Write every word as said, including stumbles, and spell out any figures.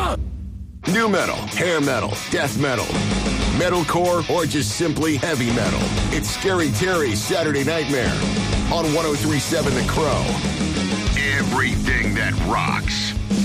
New metal, hair metal, death metal, metalcore, or just simply heavy metal. It's Scary Terry's Saturday Nightmare on one oh three point seven The Crow. Everything that rocks.